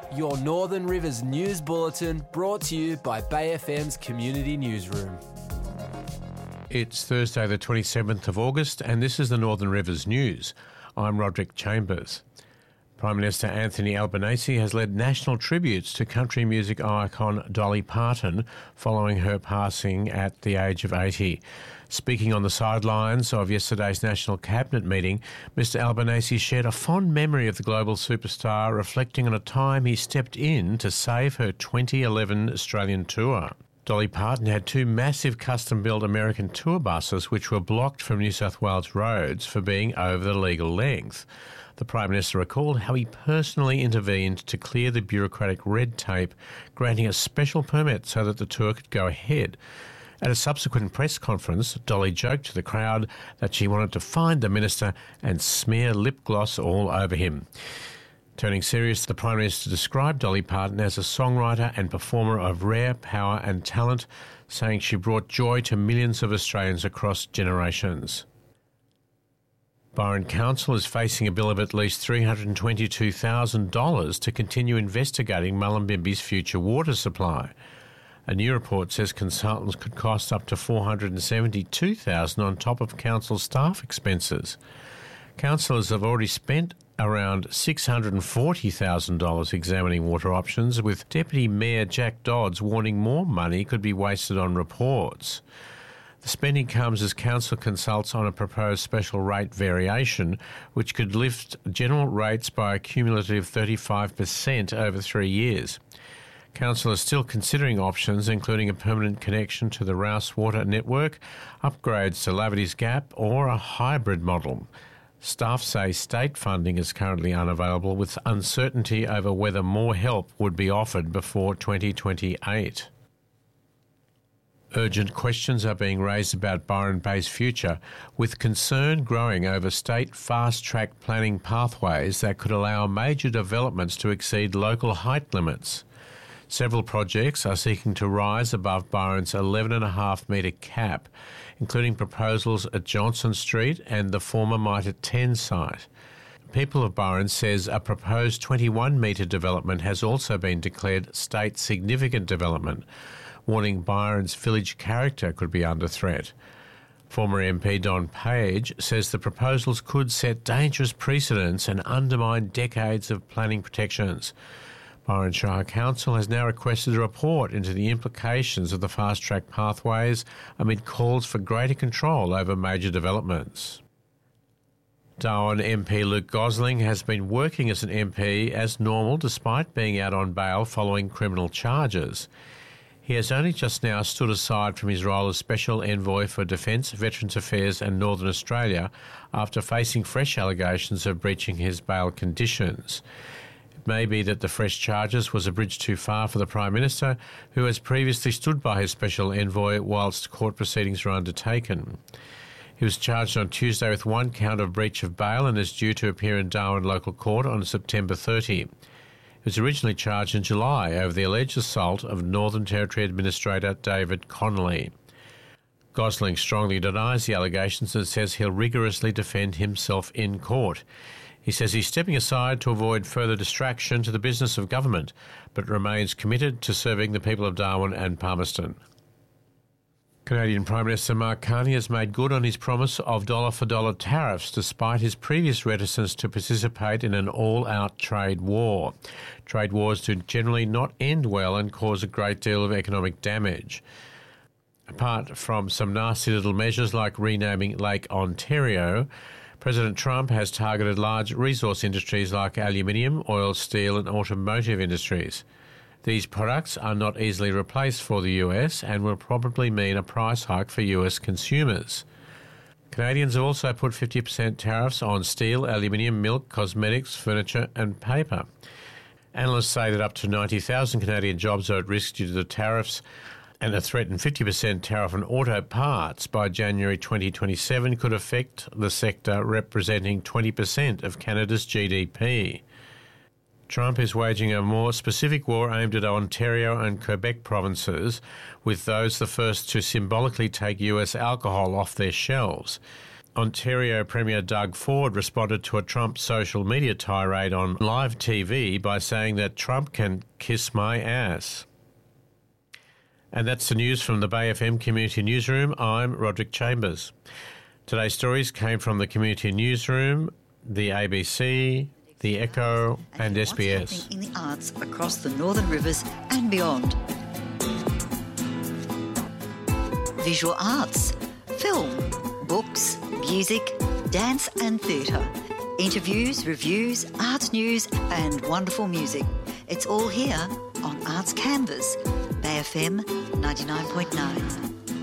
Your Northern Rivers News Bulletin, brought to you by Bay FM's Community Newsroom. It's Thursday the 27th of August and this is the Northern Rivers News. I'm Roderick Chambers. Prime Minister Anthony Albanese has led national tributes to country music icon Dolly Parton following her passing at the age of 80. Speaking on the sidelines of yesterday's National Cabinet meeting, Mr Albanese shared a fond memory of the global superstar, reflecting on a time he stepped in to save her 2011 Australian tour. Dolly Parton had two massive custom-built American tour buses which were blocked from New South Wales roads for being over the legal length. The Prime Minister recalled how he personally intervened to clear the bureaucratic red tape, granting a special permit so that the tour could go ahead. At a subsequent press conference, Dolly joked to the crowd that she wanted to find the minister and smear lip gloss all over him. Turning serious, the Prime Minister described Dolly Parton as a songwriter and performer of rare power and talent, saying she brought joy to millions of Australians across generations. Byron Council is facing a bill of at least $322,000 to continue investigating Mullumbimby's future water supply. A new report says consultants could cost up to $472,000 on top of council staff expenses. Councillors have already spent around $640,000 examining water options, with Deputy Mayor Jack Dodds warning more money could be wasted on reports. The spending comes as council consults on a proposed special rate variation, which could lift general rates by a cumulative 35% over 3 years. Council is still considering options, including a permanent connection to the Rouse Water Network, upgrades to Laverty's Gap, or a hybrid model. Staff say state funding is currently unavailable, with uncertainty over whether more help would be offered before 2028. Urgent questions are being raised about Byron Bay's future, with concern growing over state fast-track planning pathways that could allow major developments to exceed local height limits. Several projects are seeking to rise above Byron's 11.5-metre cap, including proposals at Johnson Street and the former Mitre 10 site. People of Byron says a proposed 21-metre development has also been declared state significant development, warning Byron's village character could be under threat. Former MP Don Page says the proposals could set dangerous precedents and undermine decades of planning protections. Byron Shire Council has now requested a report into the implications of the fast-track pathways amid calls for greater control over major developments. Darwin MP Luke Gosling has been working as an MP as normal despite being out on bail following criminal charges. He has only just now stood aside from his role as Special Envoy for Defence, Veterans Affairs and Northern Australia after facing fresh allegations of breaching his bail conditions. It may be that the fresh charges was a bridge too far for the Prime Minister, who has previously stood by his Special Envoy whilst court proceedings were undertaken. He was charged on Tuesday with one count of breach of bail and is due to appear in Darwin Local Court on September 30. He was originally charged in July over the alleged assault of Northern Territory Administrator David Connolly. Gosling strongly denies the allegations and says he'll rigorously defend himself in court. He says he's stepping aside to avoid further distraction to the business of government, but remains committed to serving the people of Darwin and Palmerston. Canadian Prime Minister Mark Carney has made good on his promise of dollar-for-dollar tariffs despite his previous reticence to participate in an all-out trade war. Trade wars do generally not end well and cause a great deal of economic damage. Apart from some nasty little measures like renaming Lake Ontario, President Trump has targeted large resource industries like aluminium, oil, steel and automotive industries. These products are not easily replaced for the US and will probably mean a price hike for US consumers. Canadians have also put 50% tariffs on steel, aluminium, milk, cosmetics, furniture and paper. Analysts say that up to 90,000 Canadian jobs are at risk due to the tariffs, and a threatened 50% tariff on auto parts by January 2027 could affect the sector representing 20% of Canada's GDP. Trump is waging a more specific war aimed at Ontario and Quebec provinces, with those the first to symbolically take US alcohol off their shelves. Ontario Premier Doug Ford responded to a Trump social media tirade on live TV by saying that Trump can kiss my ass. And that's the news from the Bay FM Community Newsroom. I'm Roderick Chambers. Today's stories came from the Community Newsroom, the ABC, the Echo and SBS. What's happening in the arts across the Northern Rivers and beyond. Visual arts, film, books, music, dance and theatre. Interviews, reviews, arts news and wonderful music. It's all here on Arts Canvas, Bay FM 99.9.